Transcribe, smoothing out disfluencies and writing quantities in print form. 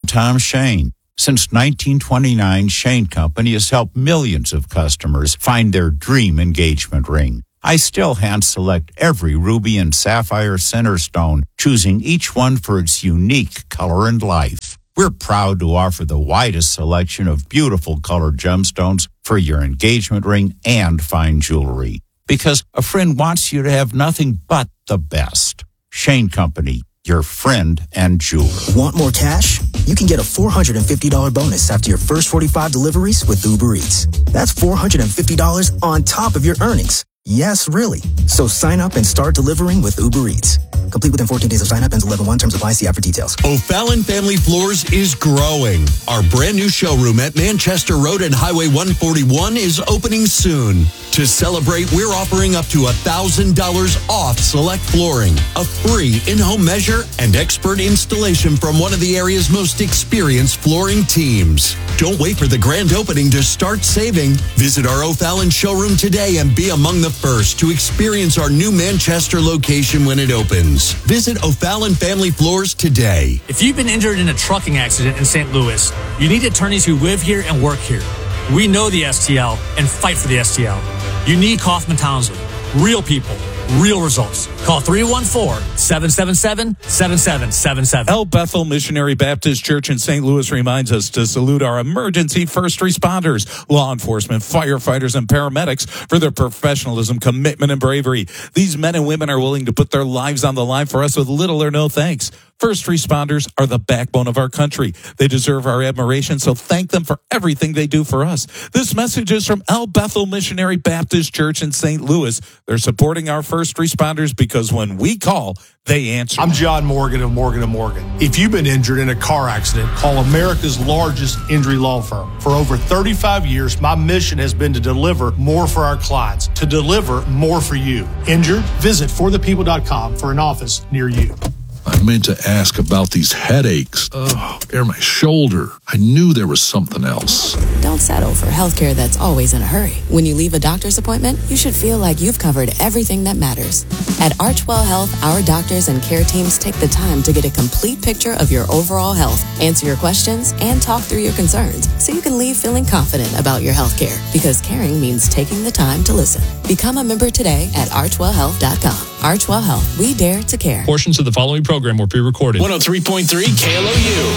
Tom Shane. Since 1929, Shane Company has helped millions of customers find their dream engagement ring. I still hand-select every ruby and sapphire center stone, choosing each one for its unique color and life. We're proud to offer the widest selection of beautiful colored gemstones for your engagement ring and fine jewelry, because a friend wants you to have nothing but the best. Shane Company, your friend and jeweler. Want more cash? You can get a $450 bonus after your first 45 deliveries with Uber Eats. That's $450 on top of your earnings. Yes, really. So sign up and start delivering with Uber Eats. Complete within 14 days of sign up. Ends 11/1. Terms apply. See app for details. O'Fallon Family Floors is growing. Our brand new showroom at Manchester Road and Highway 141 is opening soon. To celebrate, we're offering up to $1,000 off select flooring, a free in-home measure, and expert installation from one of the area's most experienced flooring teams. Don't wait for the grand opening to start saving. Visit our O'Fallon showroom today and be among the first to experience our new Manchester location when it opens. Visit O'Fallon Family Floors today. If you've been injured in a trucking accident in St. Louis, you need attorneys who live here and work here. We know the STL and fight for the STL. You need Kaufman Townsley. Real people, real results. Call 314-777-7777. El Bethel Missionary Baptist Church in St. Louis reminds us to salute our emergency first responders, law enforcement, firefighters, and paramedics for their professionalism, commitment, and bravery. These men and women are willing to put their lives on the line for us with little or no thanks. First responders are the backbone of our country. They deserve our admiration, so thank them for everything they do for us. This message is from El Bethel Missionary Baptist Church in St. Louis. They're supporting our first responders because when we call, they answer. I'm John Morgan of Morgan & Morgan. If you've been injured in a car accident, call America's largest injury law firm. For over 35 years, my mission has been to deliver more for our clients, to deliver more for you. Injured? Visit forthepeople.com for an office near you. I meant to ask about these headaches. Or my shoulder. I knew there was something else. Don't settle for healthcare that's always in a hurry. When you leave a doctor's appointment, you should feel like you've covered everything that matters. At Archwell Health, our doctors and care teams take the time to get a complete picture of your overall health, answer your questions, and talk through your concerns so you can leave feeling confident about your healthcare. Because caring means taking the time to listen. Become a member today at archwellhealth.com. Archwell Health, we dare to care. Portions of the following program were pre-recorded. 103.3 KLOU.